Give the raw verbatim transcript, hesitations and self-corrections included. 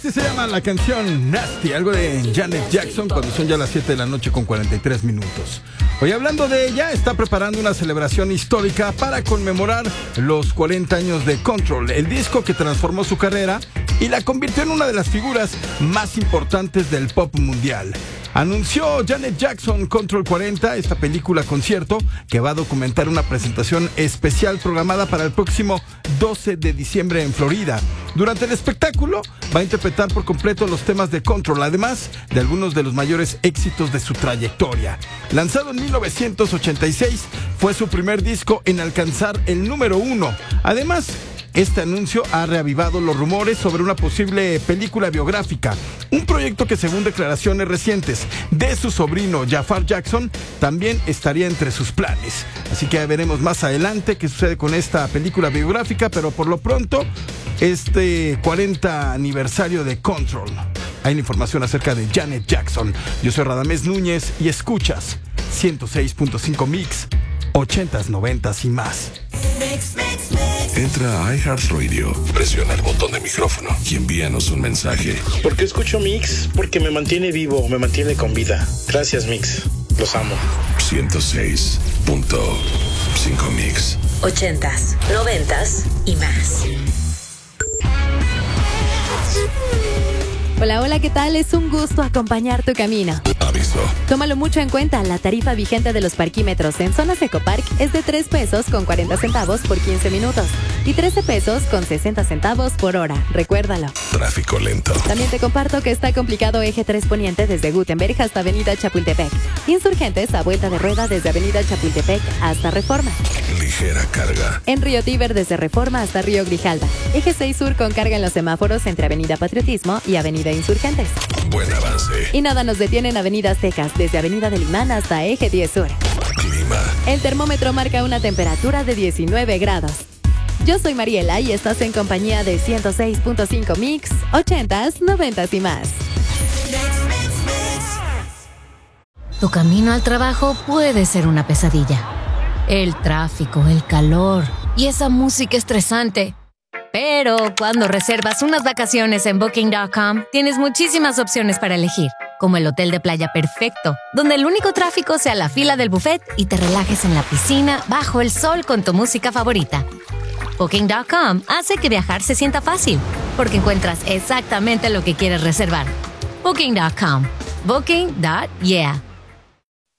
Así se llama la canción Nasty, algo de Janet Jackson, cuando son ya las siete de la noche con cuarenta y tres minutos. Hoy, hablando de ella, está preparando una celebración histórica para conmemorar los cuarenta años de Control, el disco que transformó su carrera y la convirtió en una de las figuras más importantes del pop mundial. Anunció Janet Jackson Control cuarenta, esta película concierto que va a documentar una presentación especial programada para el próximo doce de diciembre en Florida. Durante el espectáculo va a interpretar por completo los temas de Control, además de algunos de los mayores éxitos de su trayectoria. Lanzado en mil novecientos ochenta y seis, fue su primer disco en alcanzar el número uno. Además, este anuncio ha reavivado los rumores sobre una posible película biográfica, un proyecto que, según declaraciones recientes de su sobrino Jafar Jackson, también estaría entre sus planes. Así que veremos más adelante qué sucede con esta película biográfica, pero por lo pronto, este cuarenta aniversario de Control. Hay información acerca de Janet Jackson. Yo soy Radamés Núñez y escuchas ciento seis punto cinco Mix, ochentas, noventas y más. Mix, mix, mix. Entra a iHeartRadio, presiona el botón de micrófono y envíanos un mensaje. ¿Por qué escucho Mix? Porque me mantiene vivo, me mantiene con vida. Gracias, Mix. Los amo. ciento seis punto cinco Mix. Ochentas, noventas y más. Hola, hola, ¿qué tal? Es un gusto acompañar tu camino. Aviso. Tómalo mucho en cuenta, la tarifa vigente de los parquímetros en Zonas Ecopark es de tres pesos con cuarenta centavos por quince minutos y trece pesos con sesenta centavos por hora. Recuérdalo. Tráfico lento. También te comparto que está complicado Eje tres Poniente desde Gutenberg hasta Avenida Chapultepec. Insurgentes a vuelta de rueda desde Avenida Chapultepec hasta Reforma. Ligera carga. En Río Tíber desde Reforma hasta Río Grijalba. Eje seis Sur con carga en los semáforos entre Avenida Patriotismo y Avenida Insurgentes. Buen avance. Y nada nos detiene en Avenida Aztecas, desde Avenida del Imán hasta Eje diez Sur. Clima. El termómetro marca una temperatura de diecinueve grados. Yo soy Mariela y estás en compañía de ciento seis punto cinco Mix, ochentas, noventas y más. Tu camino al trabajo puede ser una pesadilla. El tráfico, el calor y esa música estresante. Pero cuando reservas unas vacaciones en Booking punto com, tienes muchísimas opciones para elegir, como el hotel de playa perfecto, donde el único tráfico sea la fila del buffet y te relajes en la piscina bajo el sol con tu música favorita. Booking punto com hace que viajar se sienta fácil, porque encuentras exactamente lo que quieres reservar. Booking punto com. Booking. Yeah.